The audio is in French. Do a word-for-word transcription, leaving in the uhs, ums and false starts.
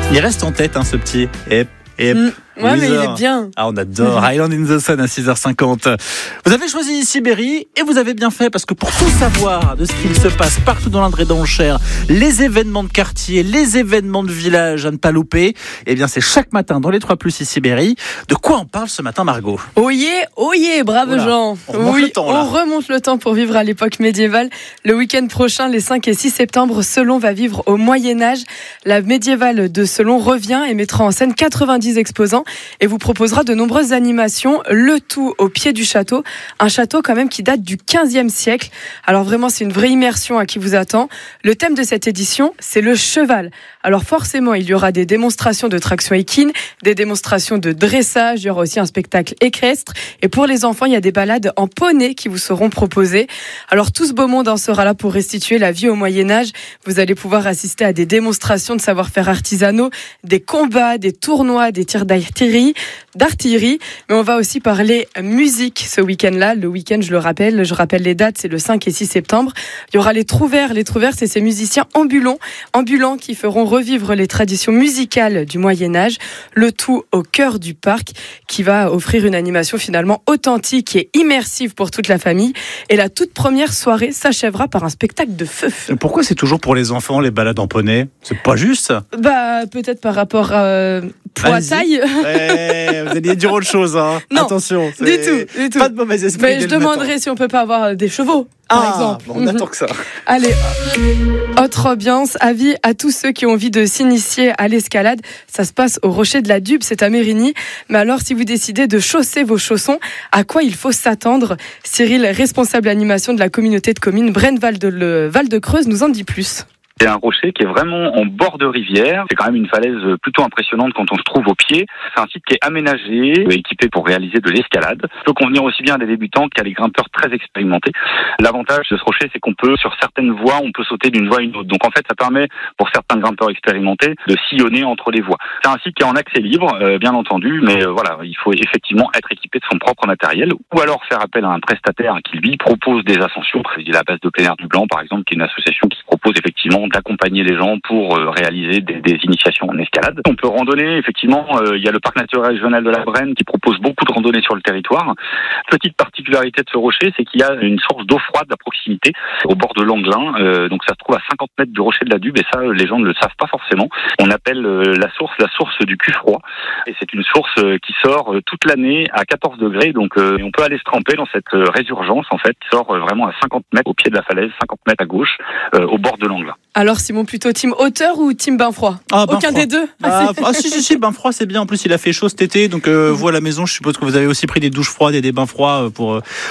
Il reste en tête, hein, ce petit. Hep, hep. Mmh. Ouais, mais il est bien. Ah, on adore Island in the Sun à six heures cinquante. Vous avez choisi Sibérie et vous avez bien fait parce que pour tout savoir de ce qu'il se passe partout dans l'Indre et dans le Cher, les événements de quartier, les événements de village à ne pas louper, eh bien c'est chaque matin dans les trois plus ici Sibérie. De quoi on parle ce matin, Margot? Oyez, oyez, brave Oula, Jean. on remonte oui, le temps, là. on remonte le temps pour vivre à l'époque médiévale. Le week-end prochain, les cinq et six septembre, Selon va vivre au Moyen-Âge. La médiévale de Selon revient et mettra en scène quatre-vingt-dix exposants et vous proposera de nombreuses animations, le tout au pied du château. Un château quand même qui date du quinzième siècle. Alors vraiment, c'est une vraie immersion à qui vous attend. Le thème de cette édition, c'est le cheval. Alors forcément, il y aura des démonstrations de traction équine, des démonstrations de dressage, il y aura aussi un spectacle équestre. Et pour les enfants, il y a des balades en poney qui vous seront proposées. Alors tout ce beau monde en sera là pour restituer la vie au Moyen-Âge. Vous allez pouvoir assister à des démonstrations de savoir-faire artisanaux, des combats, des tournois, des tirs d'artillerie, d'artillerie. Mais on va aussi parler musique ce week-end-là. Le week-end, je le rappelle, je rappelle les dates, c'est le cinq et six septembre. Il y aura les Trouvères. Les Trouvères, c'est ces musiciens ambulants, ambulants qui feront revivre les traditions musicales du Moyen-Âge. Le tout au cœur du parc qui va offrir une animation finalement authentique et immersive pour toute la famille. Et la toute première soirée s'achèvera par un spectacle de feu. Pourquoi c'est toujours pour les enfants les balades en poney? C'est pas juste. Bah, peut-être par rapport à poids à taille. Ouais, vous allez dire autre chose, hein. Non, attention. Du tout, du tout. Pas de mauvais esprit. Mais je demanderais si on peut pas avoir des chevaux, par ah, exemple. Bon, on attend que ça. Allez, autre ambiance, avis à tous ceux qui ont envie de s'initier à l'escalade. Ça se passe au Rocher de la Dube, c'est à Mérigny. Mais alors, si vous décidez de chausser vos chaussons, à quoi il faut s'attendre? Cyril, responsable animation de la communauté de communes Brenne-Val de, le Val de Creuse, nous en dit plus. C'est un rocher qui est vraiment en bord de rivière. C'est quand même une falaise plutôt impressionnante quand on se trouve au pied. C'est un site qui est aménagé, équipé pour réaliser de l'escalade. Ça peut convenir aussi bien à des débutants qu'à des grimpeurs très expérimentés. L'avantage de ce rocher, c'est qu'on peut, sur certaines voies, on peut sauter d'une voie à une autre. Donc en fait, ça permet pour certains grimpeurs expérimentés de sillonner entre les voies. C'est un site qui est en accès libre, euh, bien entendu, mais euh, voilà, il faut effectivement être équipé de son propre matériel ou alors faire appel à un prestataire qui, lui, propose des ascensions. Il y a la base de plein air du Blanc, par exemple, qui est une association qui propose effectivement d'accompagner les gens pour euh, réaliser des, des initiations en escalade. On peut randonner, effectivement, euh, il y a le parc naturel régional de la Brenne qui propose beaucoup de randonnées sur le territoire. Petite particularité de ce rocher, c'est qu'il y a une source d'eau froide à proximité, au bord de l'Anglin, euh, donc ça se trouve à cinquante mètres du rocher de la Dube, et ça, les gens ne le savent pas forcément. On appelle euh, la source la source du cul froid, et c'est une source euh, qui sort euh, toute l'année à quatorze degrés, donc euh, on peut aller se tremper dans cette euh, résurgence, en fait, qui sort euh, vraiment à cinquante mètres au pied de la falaise, cinquante mètres à gauche, euh, au bord de l'Anglin. Alors Simon, plutôt team hauteur ou team bain froid? Ah, bain Aucun froid. des deux. Ah, ah si si si, bain froid c'est bien. En plus il a fait chaud cet été, donc euh, vous à la maison, je suppose que vous avez aussi pris des douches froides et des bains froids pour